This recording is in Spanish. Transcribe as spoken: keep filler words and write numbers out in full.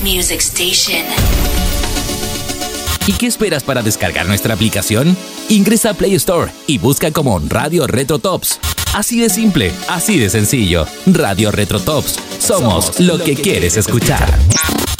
Music Station. ¿Y qué esperas para descargar nuestra aplicación? Ingresa a Play Store y busca como Radio Retro Tops. Así de simple, así de sencillo. Radio Retro Tops. Somos, Somos lo, que, que quieres escuchar. escuchar.